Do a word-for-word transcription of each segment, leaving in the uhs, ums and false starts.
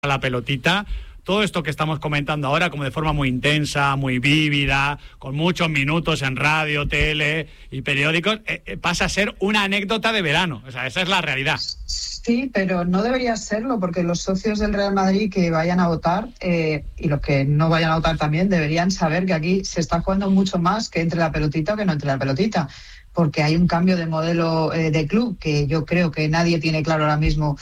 la pelotita. Todo esto que estamos comentando ahora, como de forma muy intensa, muy vívida, con muchos minutos en radio, tele y periódicos, eh, eh, pasa a ser una anécdota de verano. O sea, esa es la realidad. Sí, pero no debería serlo, porque los socios del Real Madrid que vayan a votar, eh, y los que no vayan a votar también, deberían saber que aquí se está jugando mucho más que entre la pelotita o que no entre la pelotita, porque hay un cambio de modelo eh, de club que yo creo que nadie tiene claro ahora mismo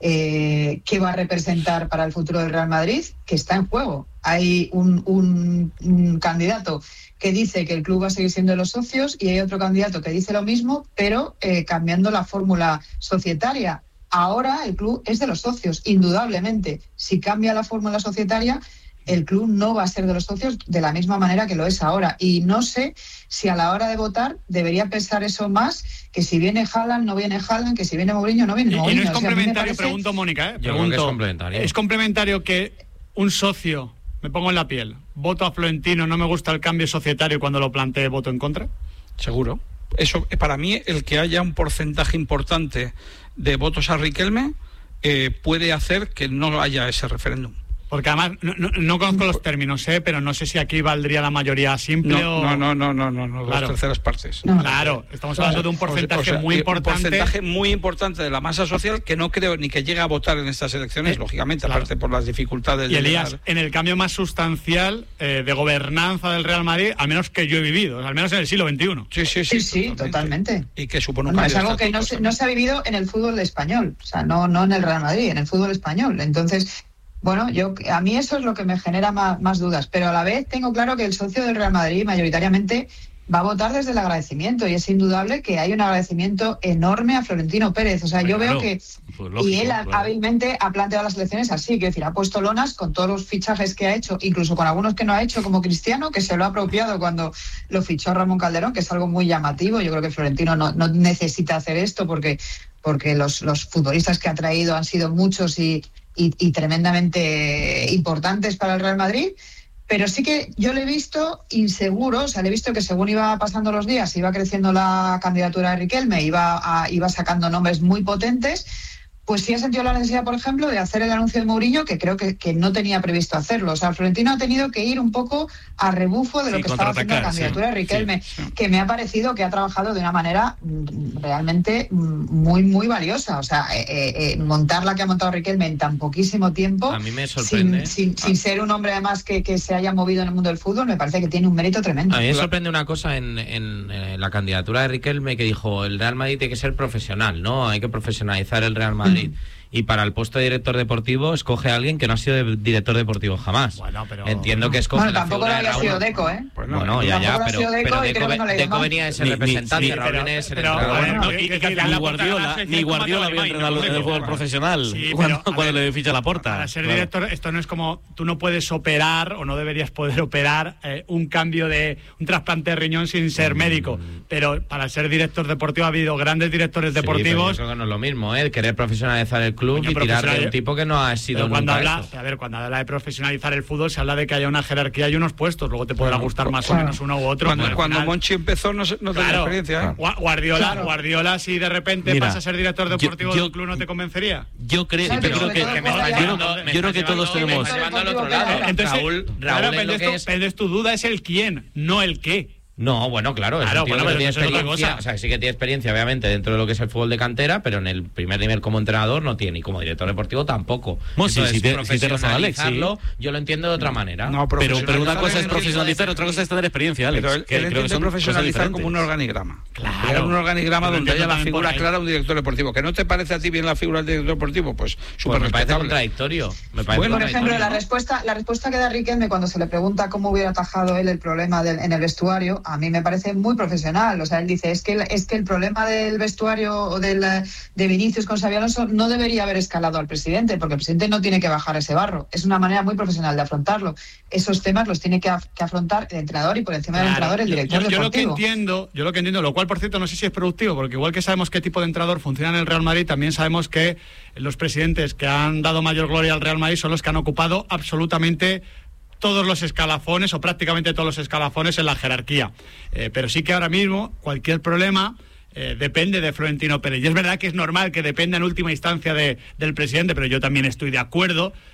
eh, qué va a representar para el futuro del Real Madrid, que está en juego. Hay un, un, un candidato que dice que el club va a seguir siendo de los socios y hay otro candidato que dice lo mismo, pero eh, cambiando la fórmula societaria. Ahora el club es de los socios, indudablemente. Si cambia la fórmula societaria, el club no va a ser de los socios de la misma manera que lo es ahora. Y no sé si a la hora de votar debería pensar eso más que si viene Haaland, no viene Haaland, que si viene Mourinho, no viene Mourinho. Y no es o sea, complementario, parece... pregunto, Mónica, ¿eh? Yo Pregunto, creo que es complementario. ¿Es complementario que un socio, me pongo en la piel, voto a Florentino, no me gusta el cambio societario y cuando lo plantee voto en contra? Seguro. Eso, para mí, el que haya un porcentaje importante de votos a Riquelme eh, puede hacer que no haya ese referéndum. Porque además, no, no, no conozco los términos, ¿eh? Pero no sé si aquí valdría la mayoría simple no, o... No, no, no, no, no, no claro. Las terceras partes. No. Claro, estamos hablando de un porcentaje o sea, muy importante. Un porcentaje muy importante de la masa social que no creo ni que llegue a votar en estas elecciones, eh, lógicamente, claro. Aparte por las dificultades. Y de Elías, llegar... en el cambio más sustancial eh, de gobernanza del Real Madrid, al menos que yo he vivido, al menos en el siglo veintiuno. Sí, sí, sí, sí, sí totalmente. totalmente. Y que supone un bueno, cambio es algo que no se, no se ha vivido en el fútbol español, o sea, no, no en el Real Madrid, en el fútbol español. Entonces... Bueno, yo a mí eso es lo que me genera más, más dudas, pero a la vez tengo claro que el socio del Real Madrid mayoritariamente va a votar desde el agradecimiento y es indudable que hay un agradecimiento enorme a Florentino Pérez. O sea, yo claro, veo que... Pues lógico, y él claro. hábilmente ha planteado las elecciones así, quiero decir, ha puesto lonas con todos los fichajes que ha hecho, incluso con algunos que no ha hecho, como Cristiano, que se lo ha apropiado cuando lo fichó Ramón Calderón, que es algo muy llamativo. Yo creo que Florentino no, no necesita hacer esto porque, porque los, los futbolistas que ha traído han sido muchos y... Y, y tremendamente importantes para el Real Madrid, pero sí que yo le he visto inseguro, o sea, le he visto que según iba pasando los días, iba creciendo la candidatura de Riquelme, iba, a, iba sacando nombres muy potentes, pues sí ha sentido la necesidad, por ejemplo, de hacer el anuncio de Mourinho, que creo que, que no tenía previsto hacerlo. O sea, Florentino ha tenido que ir un poco a rebufo de sí, lo que estaba haciendo la candidatura sí, de Riquelme, sí, sí. que me ha parecido que ha trabajado de una manera realmente muy, muy valiosa. O sea, eh, eh, montar la que ha montado Riquelme en tan poquísimo tiempo, a mí me sorprende. Sin, sin, ah. sin ser un hombre además que, que se haya movido en el mundo del fútbol, me parece que tiene un mérito tremendo. A mí me sorprende una cosa en, en, en la candidatura de Riquelme, que dijo, el Real Madrid tiene que ser profesional, ¿no? Hay que profesionalizar el Real Madrid. Mm. Y para el puesto de director deportivo escoge a alguien que no ha sido de director deportivo jamás. Bueno, pero... Entiendo que escoge bueno, la tampoco figura lo había de sido Deco, ¿eh? Pues no, bueno, ya, ya, pero, Deco, pero Deco, Deco, no Deco venía de ser ni, representante, ni, Raúl sí, viene de ser pero, entrenador. bueno, bueno, ni, que, que, que ni Guardiola, ni Guardiola había entrenado en el fútbol profesional sí, cuando, pero, cuando ver, le ficha la Porta. Para ser claro. director, esto no es como, tú no puedes operar o no deberías poder operar eh, un cambio de, un trasplante de riñón sin ser mm. médico, pero para ser director deportivo ha habido grandes directores deportivos. Sí, pero yo creo que no es lo mismo, ¿eh? Querer profesionalizar el club Coño, y tirar de un tipo que no ha sido cuando nunca habla, a ver, cuando habla de profesionalizar el fútbol se habla de que haya una jerarquía y unos puestos, luego te podrá gustar más claro. o menos uno u otro. Cuando, bueno, cuando final, Monchi empezó no, no tenía claro, experiencia. ¿eh? Guardiola, claro. Guardiola, si de repente Mira, pasa a ser director deportivo yo, yo, del club, ¿no te convencería? Yo creo, ¿sabes? yo creo que, que, que yo, yo creo que todos tenemos. Entonces, Raúl, Raúl, Raúl es tu, es... es tu duda es el quién, no el qué. No, bueno, claro, claro es bueno, que tiene eso experiencia, es o sea, sí que tiene experiencia, obviamente, dentro de lo que es el fútbol de cantera, pero en el primer nivel como entrenador no tiene, y como director deportivo tampoco. Bueno, sí, Entonces, sí, te, sí te razón, Alex, sí. yo lo entiendo de otra manera. No, pero, pero una cosa es profesionalizar, otra cosa es tener experiencia, Alex. Pero él, que él creo que son profesionalizar como un organigrama. Claro. Crear un organigrama pero donde haya la figura clara de un director deportivo. ¿Que no te parece a ti bien la figura del director deportivo? Pues súper pues me parece respetable. contradictorio. Me parece bueno, contradictorio. por ejemplo, la respuesta, la respuesta que da Riquelme cuando se le pregunta cómo hubiera atajado él el problema del, en el vestuario, a mí me parece muy profesional. O sea, él dice, es que el, es que el problema del vestuario o del, de Vinicius con Xabi Alonso no debería haber escalado al presidente, porque el presidente no tiene que bajar ese barro. Es una manera muy profesional de afrontarlo. Esos temas los tiene que, af- que afrontar el entrenador y por encima claro. del entrenador el director yo, yo deportivo. Lo que entiendo, yo lo que entiendo, lo cual, por cierto, no sé si es productivo, porque igual que sabemos qué tipo de entrenador funciona en el Real Madrid, también sabemos que los presidentes que han dado mayor gloria al Real Madrid son los que han ocupado absolutamente todos los escalafones o prácticamente todos los escalafones en la jerarquía. Eh, pero sí que ahora mismo cualquier problema eh, depende de Florentino Pérez. Y es verdad que es normal que dependa en última instancia de, del presidente, pero yo también estoy de acuerdo